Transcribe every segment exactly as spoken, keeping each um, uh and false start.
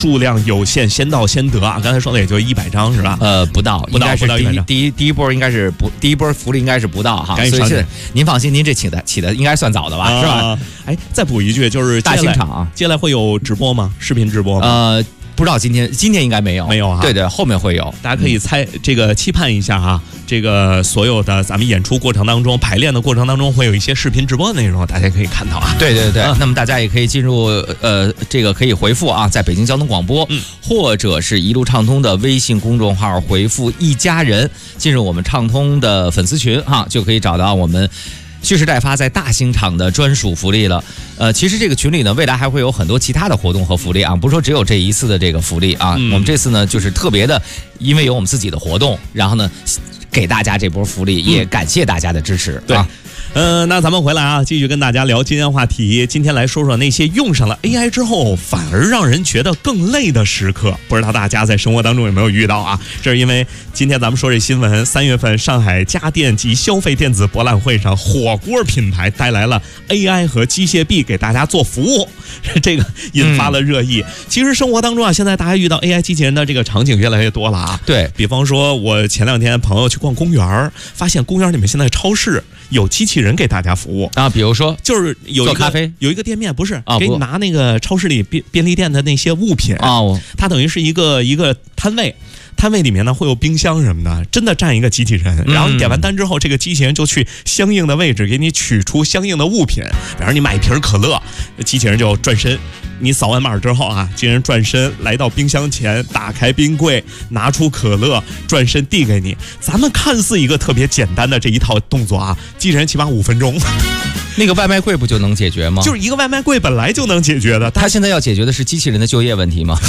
数量有限，先到先得啊！刚才说的也就一百张是吧？ 呃，不到， 不到， 应该是第一不到第一第一波应该是不第一波福利应该是不到哈，所以是您放心，您这起的起的应该算早的吧，啊、是吧？ 哎，再补一句，就是大兴场啊， 接下来会有直播吗？视频直播吗？ 呃。不知道今天今天应该没有没有啊？ 对对，后面会有， 大家可以猜、嗯、这个期盼一下啊。这个所有的咱们演出过程当中、排练的过程当中，会有一些视频直播的内容，大家可以看到啊。 对对对，嗯、那么大家也可以进入呃这个可以回复啊，在北京交通广播，嗯、或者是一路畅通的微信公众号回复一家人，进入我们畅通的粉丝群哈，就可以找到我们。蓄势待发在大兴场的专属福利了，呃，其实这个群里呢，未来还会有很多其他的活动和福利啊，不是说只有这一次的这个福利啊。嗯、我们这次呢，就是特别的，因为有我们自己的活动，然后呢，给大家这波福利，也感谢大家的支持。嗯、 对。啊呃，那咱们回来啊，继续跟大家聊今天话题。今天来说说那些用上了 A I 之后，反而让人觉得更累的时刻。不知道大家在生活当中有没有遇到啊？这是因为今天咱们说这新闻，三月份上海家电及消费电子博览会上，火锅品牌带来了 A I 和机械臂给大家做服务，这个引发了热议。嗯、其实生活当中啊，现在大家遇到 A I 机器人的这个场景越来越多了啊。 对， 比方说，我前两天朋友去逛公园，发现公园里面现在超市有机器人给大家服务啊，比如说就是有一个做咖啡， 有一个店面不是、 啊、 给你拿那个超市里便便利店的那些物品啊， 它等于是一个一个摊位。摊位里面呢会有冰箱什么的，真的站一个机器人，然后你点完单之后，这个机器人就去相应的位置给你取出相应的物品。比如你买一瓶可乐，机器人就转身，你扫完码之后啊，机器人转身来到冰箱前，打开冰柜，拿出可乐，转身递给你。咱们看似一个特别简单的这一套动作啊，机器人起码五分钟。 那个外卖柜不就能解决吗？ 就是一个外卖柜本来就能解决的， 他现在要解决的是机器人的就业问题吗？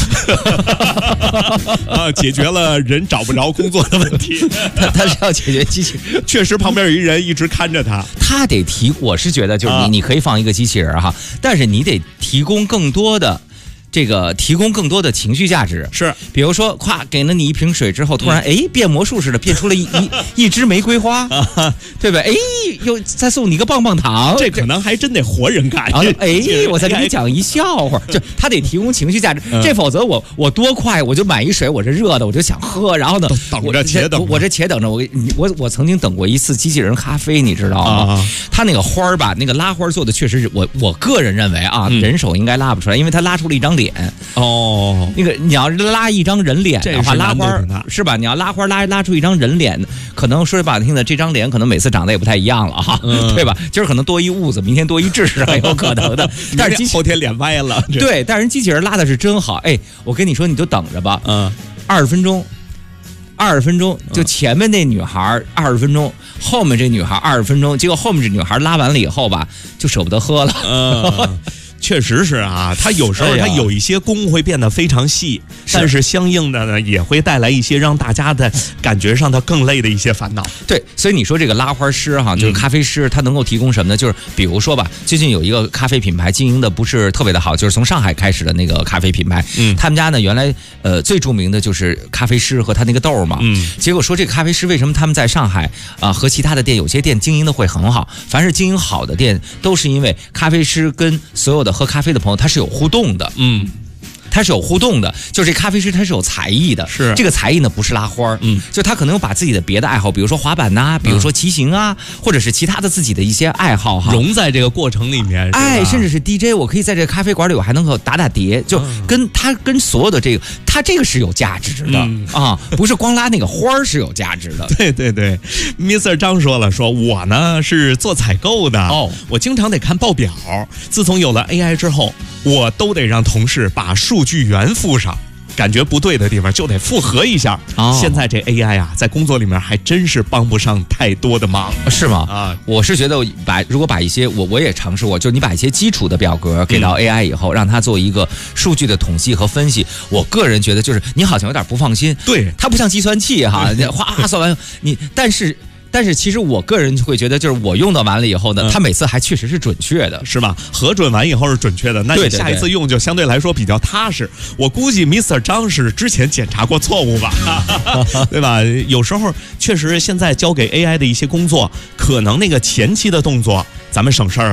啊，解决了人找不着工作的问题。 他他是要解决机器人， 确实旁边有一人一直看着他。 他得提，我是觉得就是你、啊、你可以放一个机器人哈，但是你得提供更多的。这个提供更多的情绪价值是， 比如说，咵给了你一瓶水之后，突然哎、嗯、变魔术似的变出了一一一支玫瑰花，啊、对吧？哎，又再送你一个棒棒糖， 这可能还真得活人干。 哎，我再给你讲一笑话，就他得提供情绪价值， 嗯、 这否则我我多快我就买一水，我这热的我就想喝，然后呢， 等着且等， 我这且等着我我我曾经等过一次机器人咖啡，你知道吗？啊、他那个花儿吧，那个拉花做的确实是我我个人认为啊，嗯、人手应该拉不出来，因为他拉出了一张脸。 哦， 那个你要拉一张人脸的话，拉花是吧？你要拉花拉拉出一张人脸，可能说句不好听的，这张脸可能每次长得也不太一样了哈，嗯、对吧？今儿可能多一痦子，明天多一痣是很有可能的。但是后天脸歪了， 对，但是机器人拉的是真好。哎，我跟你说，你就等着吧，嗯，二十分钟。二十分钟，就前面那女孩二十分钟，后面这女孩二十分钟，结果后面这女孩拉完了以后吧，就舍不得喝了。 嗯确实是啊，它有时候它有一些工会变得非常细，但是相应的呢也会带来一些让大家的感觉上它更累的一些烦恼。 对，所以你说这个拉花师哈，就是咖啡师，他能够提供什么呢？就是比如说吧，最近有一个咖啡品牌经营的不是特别的好，就是从上海开始的那个咖啡品牌，嗯，他们家呢原来呃最著名的就是咖啡师和他那个豆嘛，嗯，结果说这个咖啡师为什么他们在上海啊、呃、和其他的店有些店经营的会很好，凡是经营好的店都是因为咖啡师跟所有的喝咖啡的朋友他是有互动的，嗯，他是有互动的，就是这咖啡师他是有才艺的， 是这个才艺呢不是拉花，嗯，就他可能有把自己的别的爱好，比如说滑板呐、啊，比如说骑行啊，嗯、或者是其他的自己的一些爱好哈， 融在这个过程里面， 哎，甚至是 D J， 我可以在这个咖啡馆里我还能够打打碟，就跟他跟所有的这个，他这个是有价值的、嗯、啊，不是光拉那个花是有价值的。 对对对 ，Mister 张说了，说我呢是做采购的，哦，我经常得看报表，自从有了 A I 之后，我都得让同事把数据源附上，感觉不对的地方就得复核一下。哦、现在这 A I 啊，在工作里面还真是帮不上太多的忙， 是吗？啊，我是觉得把如果把一些我我也尝试过，就你把一些基础的表格给到 A I 以后，嗯、让它做一个数据的统计和分析，我个人觉得就是你好像有点不放心。 对， 它不像计算器哈，哗算完你，但是。但是其实我个人会觉得，就是我用到完了以后呢，嗯、它每次还确实是准确的， 是吧？核准完以后是准确的，那你下一次用就相对来说比较踏实。对对对，我估计 Mister 张是之前检查过错误吧，对吧？有时候确实现在交给 A I 的一些工作，可能那个前期的动作咱们省事儿了。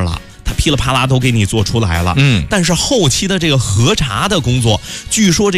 它噼里啪啦都给你做出来了。 嗯， 但是后期的这个核查的工作，据说这